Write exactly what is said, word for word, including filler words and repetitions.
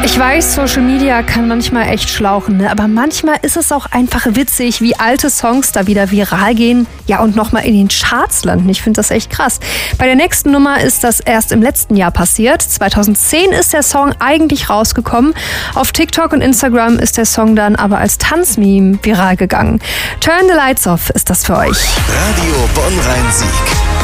Ich weiß, Social Media kann manchmal echt schlauchen, ne? Aber manchmal ist es auch einfach witzig, wie alte Songs da wieder viral gehen, ja, und nochmal in den Charts landen. Ich finde das echt krass. Bei der nächsten Nummer ist das erst im letzten Jahr passiert. zweitausendzehn ist der Song eigentlich rausgekommen. Auf TikTok und Instagram ist der Song dann aber als Tanzmeme viral gegangen. Turn the Lights Off ist das für euch. Radio Bonn-Rhein-Sieg.